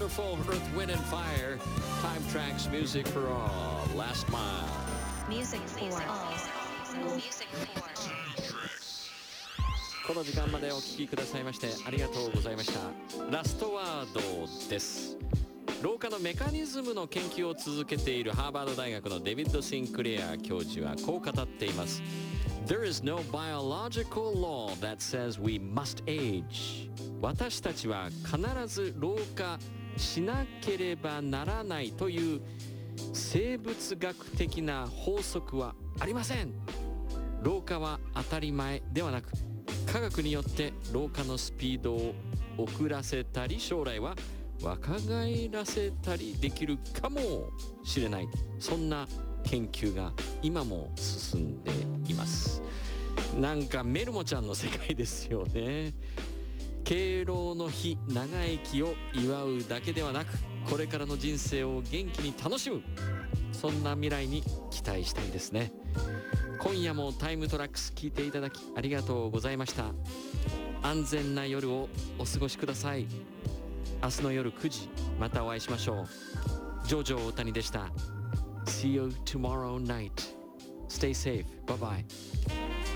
wonderful Earth, Wind and Fire. Time Tracks Music for All. Last Mile. Music for all. Music for all. この時間までお聞きくださいましてありがとうございました。ラストワードです。老化のメカニズムの研究を続けているハーバード大学のデビッド・シンクレア教授はこう語っています。 There is no biological law that says we must age. 私たちは必ず老化しなければならないという生物学的な法則はありません。老化は当たり前ではなく科学によって老化のスピードを遅らせたり将来は若返らせたりできるかもしれない、そんな研究が今も進んでいます。なんかメルモちゃんの世界ですよね。敬老の日、長生きを祝うだけではなくこれからの人生を元気に楽しむ、そんな未来に期待したいですね。今夜もタイムトラックス聞いていただきありがとうございました。安全な夜をお過ごしください。明日の夜9時またお会いしましょう。ジョジョ大谷でした。 See you tomorrow night. Stay safe. Bye bye.